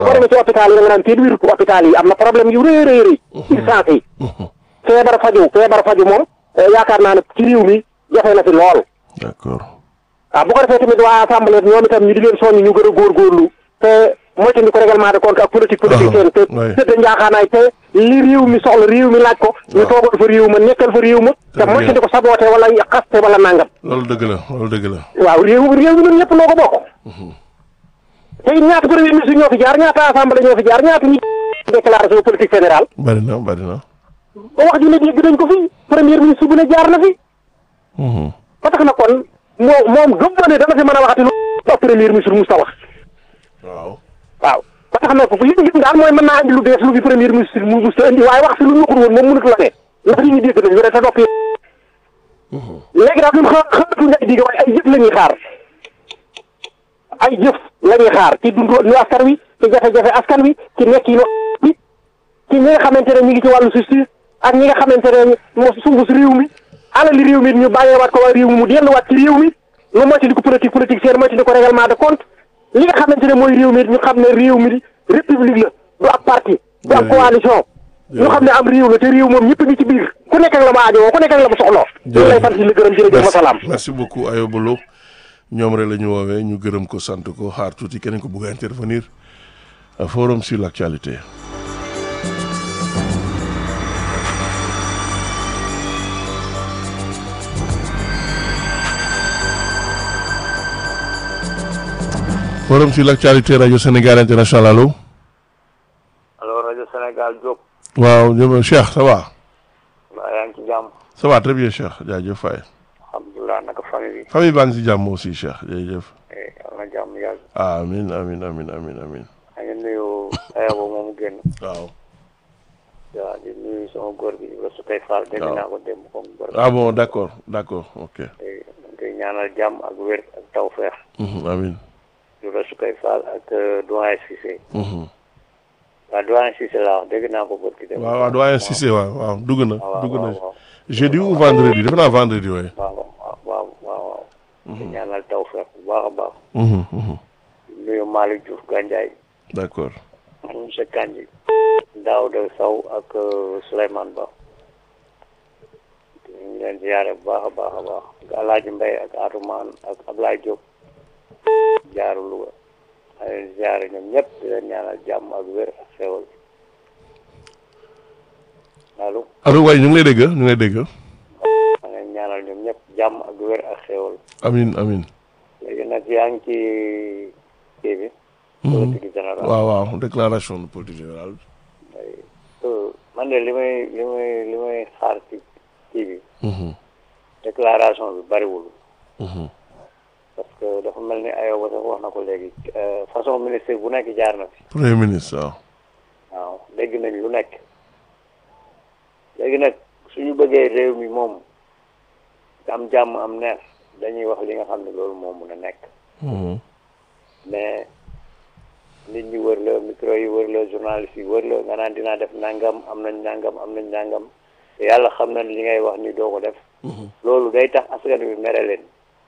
boo demee ci hôpital yi da nga naan kenn wérut hôpital yi am na problème yu rëy rëy rëy urgence yi feebar faju moom yaakaar naa ne ci réew mi jafe na fi lool. d'accord. waaw bu ko defee tamit waa assemblée ñoom itam ñu di leen soññ ñu gën a góorgóorlu te moytandi ko règlement de compte ak politique seen te tëdd njaaxaanaay te li réew mi soxla réew mi laaj ko ñu toogal fa réew ma nekkal fa réew ma te moytandi ko saboote wala xaste wala nangam. loolu dëgg la. waaw réew mi ñun ñëpp noo ko bokk. te ñaata premier ministre ñoo fi jaar ñaata assemblée ñoo fi jaar ñaata ñi déclaration politique générale. bari na. ba wax ju ne dégg nañ ko fi premier ministre bu ne jaar na fi. ba tax na kon moom gëm na ne dana fi mën a waxati lu premier ministre musta wax. waaw. ba tax na ko fu yëpp daal mooy mën naa andi lu bees lu fi premier ministre mu musta indi waaye wax si lu ñu waxul woon moom mënatu la ne ndax li ñu dégg nañ wala te noppi. léegi daal ñun xamatuñ ay digg waaye ay jëf la ñuy xaar. ay jëf la ñuy xaar ci dundu nu askan wi ci jafe-jafe askan wi ci nekk yi bi ci ñi nga xamante ne ñu ngi ci wàllu justice ak ñi nga xamante ne moo sungu si réew mi alali réew mi ñu bàyyeewaat ko waa réew mi mu delluwaat ci réew mi lu moytu di ko politique seen moytu di ko règlement de compte li nga xamante ne mooy réew mi ñu xam ne réew mi république la du ab parti du ab coalition ñu xam ne am réew la te réew moom ñëpp ngi ci biir ku nekk ak la ma aajowoo ku nekk ak la ma soxloo ñu lay sant si la gërëm jërëjëf wasalaam merci beaucoup Ayoba Lo ñoom rek la ñu woowee ñu gërëm ko sant ko xaar tuuti keneen ko bëgg a intervenir forum sur l'actualité. forum sur l'actualité radio Sénégal international allo. allo radio Sénégal Diop. waaw ñoom Cheikh ça va. waaw yaa ngi ci jàmm. ça va très bien Cheikh jaajëf Faye. alhamdulilah naka famille bi. famille baa ngi si jàmm aussi Cheikh jërëjëf. yal na jàmm yàgg. amiin. maa ngi nuyu Ayoba moomu génn. waaw. waaw di nuyu sama góor gi Ibrahima Soukay Fall. dégg naa ko démb comme góor. ah bon d'accord ok. dañ koy ñaanal jàmm ak wér ak tawfeex. amiin. Ibrahima Soukay Fall ak doyen Cissé. waaw doyen Cissé laa wax dégg naa ko góor gi dem. waaw doyen Cissé waaw dugg na. jeudi ou vendredi defe naa vendredi waaye. waaw. di ñaanal tawfeex bu baax a baax. nuyu Malick Diouf Gandiaye. d'accord. monsieur Kandji. Daouda Sow ak Souleymane Ba. ñu ngi leen ziare bu baax a baax ak Alaaji Mbaye ak Atoumane ak Ablaye Diop. jaaru Louga. maa leen ziare ñoom ñëpp di leen ñaanal jàmm ak wér ak xéwal. allo waaye ñu ngi lay dégg. maa ngi leen ñaanal ñoom ñëpp jàmm ak wér ak xéwal. amiin. léegi nag yaa ngi ci kii bi. politique générale. waaw déclaration de politique générale. man de li may xaar ci kii bi. déclaration bi bariwul. parce que dafa mel ni Ayoba sax wax na ko léegi façon ministre bu nekk jaar na fi. premier ministre waaw dégg nañ lu nekk. léegi nag suñu bëggee réew mi moom am jàmm am neex dañuy wax li nga xam ne loolu moo mun a nekk. mais nit ñi wër la micro yi wër la journaliste yi wër la nga naan dinaa def nangam am nañ nangam te yàlla xam na li ngay wax ni doo ko def. loolu day tax askan wi mere leen.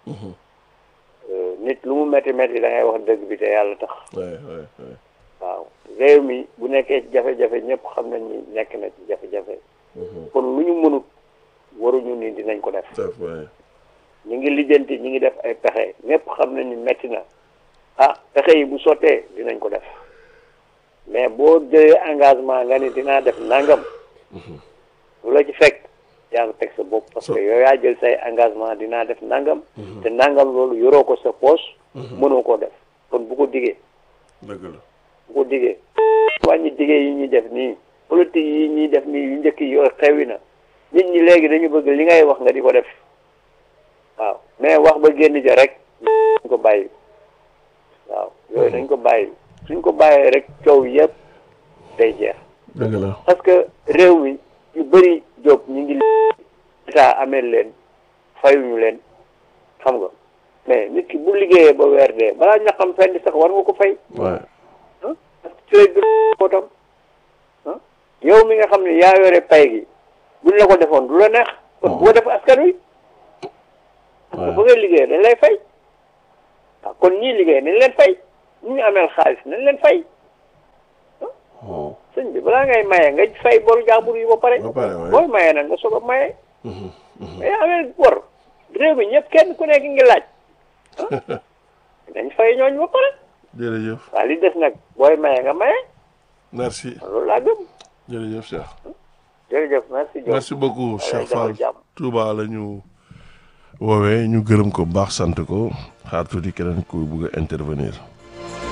nit lu mu métti da ngay wax dëgg bi te yàlla tax. waaw réew mi bu nekkee ci jafe-jafe ñëpp xam nañ ni nekk na ci jafe-jafe. kon lu ñu mënut waruñu ni dinañ ko def. ñu ngi lijjanti ñu ngi def ay pexe ñëpp xam nañ ni métti na pexe yi bu sottee dinañ ko def mais boo jëlee engagement nga ni dinaa def nangam. lu la ci fekk yaa ngi teg sa bopp parce que yow yaa jël say engagement dinaa def nangam. te nangam loolu yoroo ko sa poche. mënoo koo def kon bu ko diggee. dëgg la bu ko diggee. wàññi diggee yi ñuy def nii politique yi ñuy def nii yu njëkk yi yoo xewi na nit ñi léegi dañu bëgg li ngay wax nga di ko def waaw mais wax ba génn ja rek dañ ko bàyyi waaw yooyu dañ ko bàyyi suñ ko bàyyee rek coow yëpp day jeex. dëgg la parce que réew mi yu bëri jóg ñu ngi état ameel leen fayuñu leen xam nga mais nit ki bu liggéeyee ba weer dee balaa ñaxam fenn sax war nga ko fay. waaw parce que ci lay dund ko tam yow mi nga xam ne yaa yore pay gi buñ la ko defoon du la neex. kon bu ko def askan wi. parce que ba ngay liggéey dañ lay fay. waaw kon ñii liggéey nañ leen fay ñu ameel xaalis nañ leen fay sëñ bi balaa ngay maye nga fay bor jàmbur yi ba pare. booy maye nag nga soog a maye. mais amee bor réew mi ñëpp kenn ku nekk ngi laaj. dañ fay ñooñ ba pare. jërëjëf. waaw li des nag booy maye nga maye. merci. loolu laa gëm. jërëjëf Cheikh. jërëjëf merci. merci beaucoup Cheikh Fall Touba la ñu woowee ñu gërëm ko baax sant ko xaar tuuti keneen ku bëgg a intervenir.